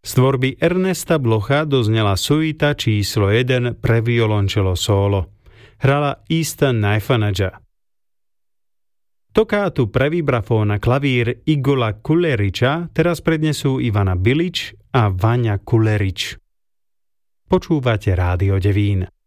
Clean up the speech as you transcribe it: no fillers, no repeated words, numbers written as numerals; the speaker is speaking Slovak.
Z tvorby Ernesta Blocha doznela suita číslo 1 pre violončelo solo. Hrala Easton Naifanadža. Tokátu pre vibrafón a klavír Igola Kuleriča teraz prednesú Ivana Bilič a Vania Kulerič. Počúvate Rádio Devín.